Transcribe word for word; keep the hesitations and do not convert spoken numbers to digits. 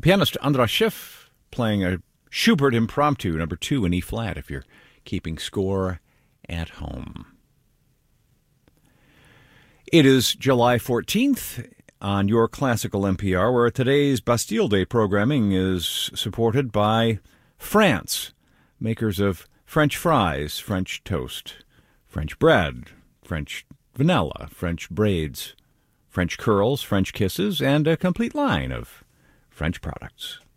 Pianist Andras Schiff playing a Schubert Impromptu, number two in E-flat, if you're keeping score at home. It is July fourteenth on your Classical N P R, where today's Bastille Day programming is supported by France, makers of French fries, French toast, French bread, French vanilla, French braids, French curls, French kisses, and a complete line of French products.